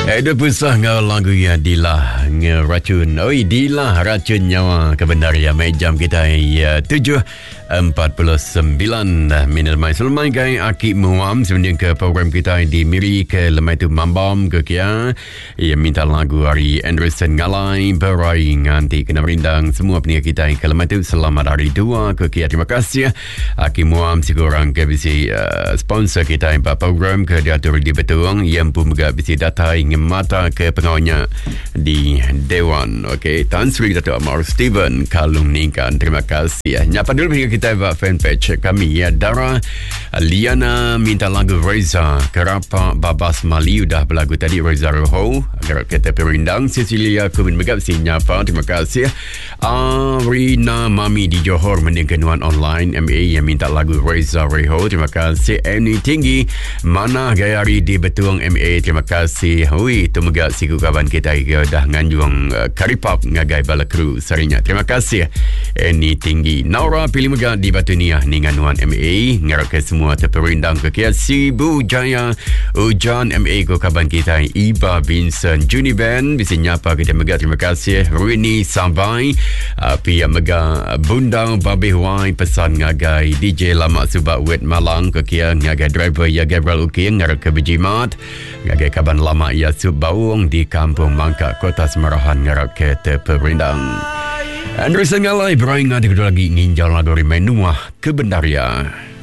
Ada pusah ngau lagu ya Dilah ngeracun. Oi Dilah racun nyawa kebenaran jam kita ya 7:49 minit mai sulmai kai aki muam sebenarnya ke program kita di Miri ke lemai tu mambam ke kia ya minta lagu hari Anderson Ngalai berai nganti kena merindang semua pendengar kita ke lemai tu selamat hari tua ke kia. Terima kasih aki muam sekurang ke bisi sponsor kita empat program ke diatur di Betuang yang pun juga bisi data mata ke pengawalnya di Dewan. Okey, Tan Sri Dato' Amar Steven Kalung Ningkan. Terima kasih. Nyapa dulu kita buat fanpage kami ya. Dara Liana minta lagu Reza Kerapa Babas Mali udah berlagu tadi Reza Roho agar kita perindang. Cecilia Kumin Megap si nyapa. Terima kasih. Rina Mami di Johor mending kenuan online MA yang minta lagu Reza Roho. Terima kasih. Annie Tinggi Mana Gayari di Betuang MA. Terima kasih. Ui, tu megak siku kawan kita dah nganjuang karipap ngagai bala kru sarinya. Terima kasih. Ini tinggi. Naura pilih megak di Batu Niah ni nganuan MA. Ngarap ke semua terperindang ke kia. Sibu Jaya Ujan MA ko kawan kita. Iba Vincent Juni Ben. Bisa nyapa kita megak. Terima kasih. Rini Sambai. Pihak megak Bundang Babi Huai pesan ngagai DJ Lama Subak Wet Malang ke kia. Ngagai driver ya Gabriel Uking. Ngarap ke Bejimat. Ngagai kaban lama ya Subawung di Kampung Mangkak Kota Semarahan ngarap ke terperindang. Anderson Ngalai beraing ada kedua lagi nginjal lagu Rimenua Kebendaria.